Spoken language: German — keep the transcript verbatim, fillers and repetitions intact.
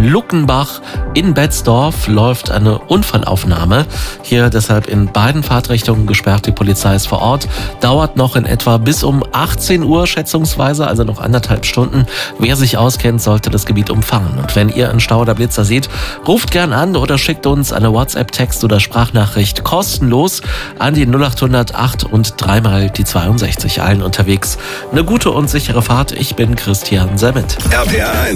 Luckenbach. In Betzdorf läuft eine Unfallaufnahme. Hier deshalb in beiden Fahrtrichtungen gesperrt. Die Polizei ist vor Ort. Dauert noch in etwa bis um achtzehn Uhr schätzungsweise, also noch anderthalb Stunden. Wer sich auskennt, sollte das Gebiet umfahren. Und wenn ihr einen Stau oder Blitzer seht, ruft gern an oder schickt uns eine WhatsApp-Text oder Sprachnachricht kostenlos an die null acht null null acht und dreimal die zweiundsechzig. Allen unterwegs eine gute und sichere Fahrt. Ich bin Christian Sammet. R P R eins.